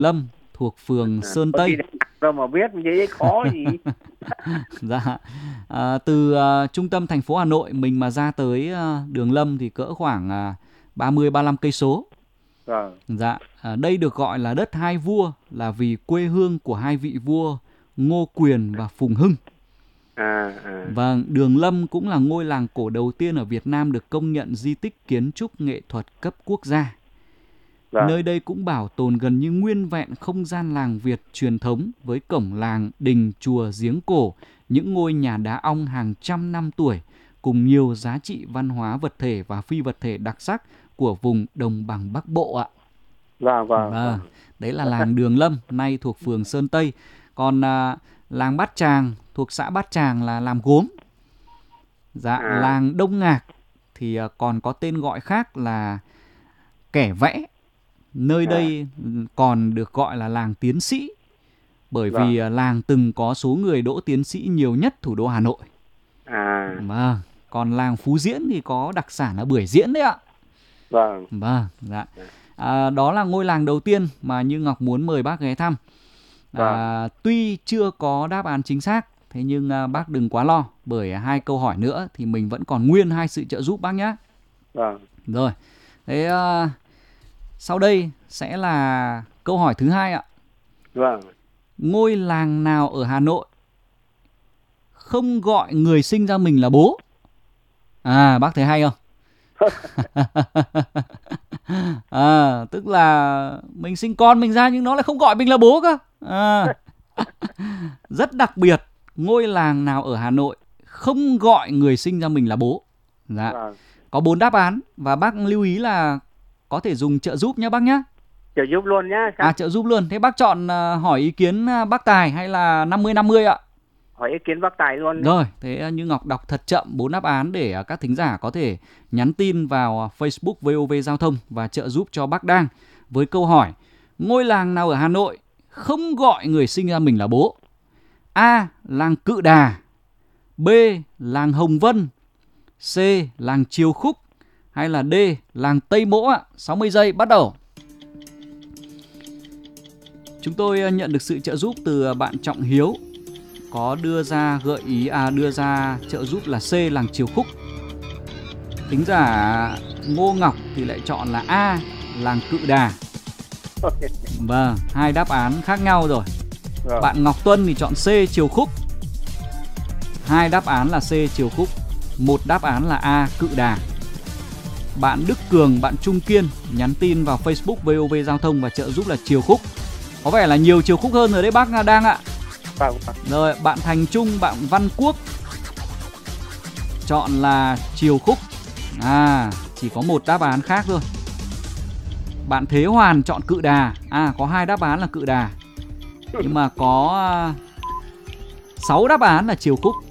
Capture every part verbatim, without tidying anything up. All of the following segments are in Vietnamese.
Lâm thuộc phường À, Sơn có khi Tây. đâu mà biết vậy khó gì. Dạ, à, từ à, trung tâm thành phố Hà Nội mình mà ra tới à, Đường Lâm thì cỡ khoảng à, ba mươi ba lăm cây số. Vâng. Dạ, à, đây được gọi là đất hai vua là vì quê hương của hai vị vua Ngô Quyền và Phùng Hưng. À, à, Và Đường Lâm cũng là ngôi làng cổ đầu tiên ở Việt Nam được công nhận di tích kiến trúc nghệ thuật cấp quốc gia. Nơi vâng. đây cũng bảo tồn gần như nguyên vẹn không gian làng Việt truyền thống với cổng làng, đình, chùa, giếng cổ, những ngôi nhà đá ong hàng trăm năm tuổi cùng nhiều giá trị văn hóa vật thể và phi vật thể đặc sắc của vùng đồng bằng Bắc Bộ ạ. Vâng, vâng, Vâng, vâng. đấy là làng Đường Lâm, nay thuộc phường Sơn Tây. Còn à, làng Bát Tràng thuộc xã Bát Tràng là làm gốm. Dạ, À, làng Đông Ngạc thì à, còn có tên gọi khác là Kẻ Vẽ. Nơi à, đây còn được gọi là làng tiến sĩ bởi vì vâng. à, làng từng có số người đỗ tiến sĩ nhiều nhất thủ đô Hà Nội. À, Vâng, còn làng Phú Diễn thì có đặc sản là bưởi diễn đấy ạ. vâng. Vâng, dạ. À, đó là ngôi làng đầu tiên mà Như Ngọc muốn mời bác ghé thăm. Vâng. À, tuy chưa có đáp án chính xác, thế nhưng à, bác đừng quá lo bởi hai câu hỏi nữa thì mình vẫn còn nguyên hai sự trợ giúp bác nhé. Vâng. Rồi, thế à, sau đây sẽ là câu hỏi thứ hai ạ. Vâng. Ngôi làng nào ở Hà Nội không gọi người sinh ra mình là bố? À, bác thấy hay không? À, tức là mình sinh con mình ra nhưng nó lại không gọi mình là bố cơ. À, rất đặc biệt, ngôi làng nào ở Hà Nội không gọi người sinh ra mình là bố? Dạ. Vâng. Có bốn đáp án và bác lưu ý là có thể dùng trợ giúp nhé bác nhé. Chờ giúp luôn nhá. À, Chắc trợ giúp luôn. Thế bác chọn à, hỏi ý kiến à, bác Tài hay là năm mươi năm mươi ạ? hỏi ý kiến bác Tài luôn đấy. Rồi, thế Như Ngọc đọc thật chậm bốn đáp án để các thính giả có thể nhắn tin vào Facebook vê o vê Giao thông và trợ giúp cho bác Đang với câu hỏi: ngôi làng nào ở Hà Nội không gọi người sinh ra mình là bố? A. Làng Cự Đà. B. Làng Hồng Vân. C. Làng Triều Khúc. Hay là D. Làng Tây Mỗ ạ? sáu mươi giây bắt đầu. Chúng tôi nhận được sự trợ giúp từ bạn Trọng Hiếu, có đưa ra gợi ý à đưa ra trợ giúp là C, làng Triều Khúc. Thính giả Ngô Ngọc thì lại chọn là A, làng Cự Đà. Vâng, hai đáp án khác nhau rồi. Vâng. Bạn Ngọc Tuân thì chọn C, Triều Khúc. Hai đáp án là C, Triều Khúc. Một đáp án là A, Cự Đà. Bạn Đức Cường, bạn Trung Kiên nhắn tin vào Facebook vê o vê Giao thông và trợ giúp là Triều Khúc. Có vẻ là nhiều Triều Khúc hơn rồi đấy bác Đang ạ. Vâng. Vâng. Rồi, bạn Thành Trung, bạn Văn Quốc chọn là Triều Khúc. À, chỉ có một đáp án khác thôi. Bạn Thế Hoàn chọn Cự Đà. À, có hai đáp án là Cự Đà. Nhưng mà có sáu đáp án là Triều Khúc.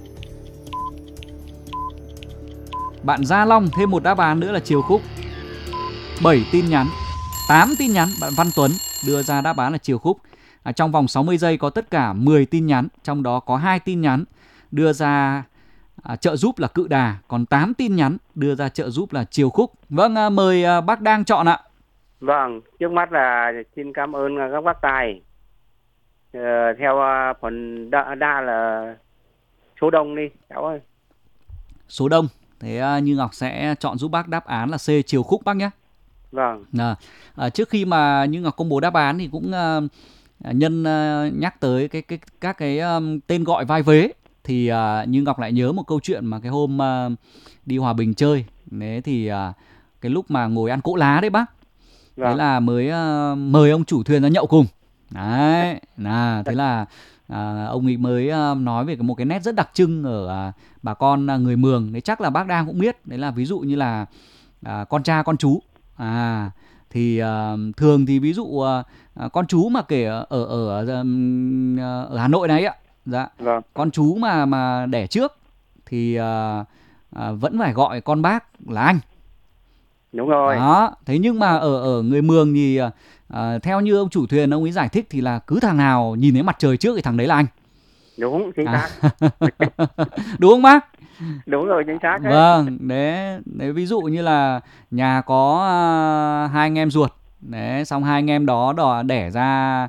Bạn Gia Long thêm một đáp án nữa là Triều Khúc. bảy tin nhắn, tám tin nhắn, bạn Văn Tuấn đưa ra đáp án là Triều Khúc. À, trong vòng sáu mươi giây có tất cả mười tin nhắn, trong đó có hai tin nhắn đưa ra à, trợ giúp là Cự Đà, còn tám tin nhắn đưa ra trợ giúp là Triều Khúc. Vâng, à, mời à, bác Đang chọn ạ. Vâng, trước mắt là xin cảm ơn các bác Tài. Ờ, theo uh, phần đa, đa là số đông đi cháu ơi. Số đông. Thế à, Như Ngọc sẽ chọn giúp bác đáp án là C, Triều Khúc bác nhé. Vâng. À, à, trước khi mà Như Ngọc công bố đáp án thì cũng à, nhân à, nhắc tới cái, cái các cái um, tên gọi vai vế thì à, Như Ngọc lại nhớ một câu chuyện mà cái hôm à, đi Hòa Bình chơi. Đấy thì à, cái lúc mà ngồi ăn cỗ lá đấy bác. Thế Vâng. là mới uh, mời ông chủ thuyền ra nhậu cùng. Đấy, là thế là à, ông ấy mới uh, nói về một cái nét rất đặc trưng ở uh, bà con uh, người Mường. Đấy chắc là bác Đang cũng biết. Đấy là ví dụ như là uh, con cha con chú. À thì uh, thường thì ví dụ uh, uh, con chú mà kể ở ở ở, um, ở Hà Nội này ạ. Dạ. Vâng. Con chú mà mà đẻ trước thì uh, uh, vẫn phải gọi con bác là anh. Đúng rồi. Đó, thế nhưng mà ở ở người Mường thì à, theo như ông chủ thuyền ông ấy giải thích thì là cứ thằng nào nhìn thấy mặt trời trước thì thằng đấy là anh. Đúng, chính xác. À. Đúng không bác? Đúng rồi, chính xác đấy. Vâng, đấy, đấy ví dụ như là nhà có à, hai anh em ruột, đấy, xong hai anh em đó đỏ đẻ ra